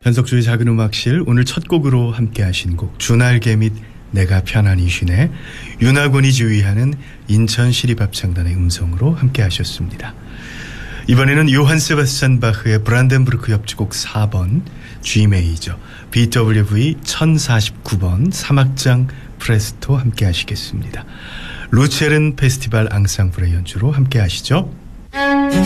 변석주의 작은 음악실 오늘 첫 곡으로 함께 하신 곡 주날개 및 내가 편안히 쉬네 윤하곤이 지휘하는 인천 시립합창단의 음성으로 함께 하셨습니다. 이번에는 요한 세바스찬 바흐의 브란덴부르크 협주곡 4번 G 메이저 BWV 1049번 3악장 프레스토 함께 하시겠습니다. 루체른 페스티벌 앙상블의 연주로 함께 하시죠.